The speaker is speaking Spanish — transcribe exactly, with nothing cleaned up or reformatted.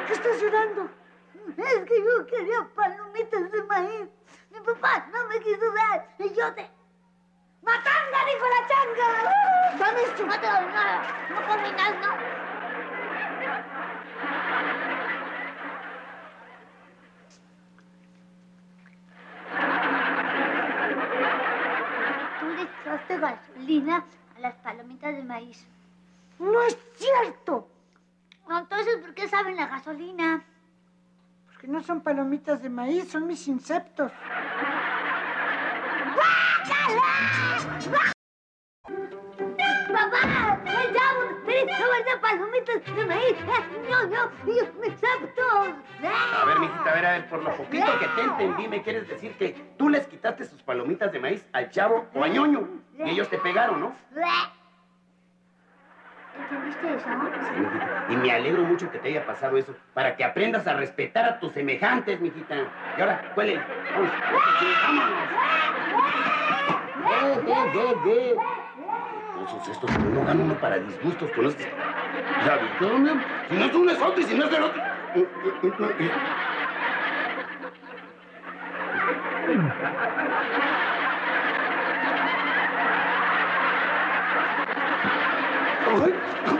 qué estás llorando? Es que yo quería palomitas de maíz. Mi papá no me quiso dar y yo te... ¡Matanga, dijo la changa! Dame esto. No te doy nada. No combinas, no. Tú le echaste gasolina a las palomitas de maíz. No es cierto. Entonces, ¿por qué saben la gasolina? Porque no son palomitas de maíz, son mis insectos. ¡Papá! ¡El diablo! ¡Me de palomitas de maíz! ¡No, no! ¡Mis insectos! A ver, mijita, a ver, a ver, por lo poquito que te entendí, ¿me quieres decir que tú les quitaste sus palomitas de maíz al Chavo o a Ñoño? Y ellos te pegaron, ¿no? ¿Entendiste eso? Sí, mijita. Y me alegro mucho que te haya pasado eso, para que aprendas a respetar a tus semejantes, mijita. Y ahora, cuele. Vamos, vámonos. Ve, ve, ve, ve. Todos estos que no ganan uno para disgustos con estos. Ya, Victoria, si no es uno es otro y si no es el otro. Ay,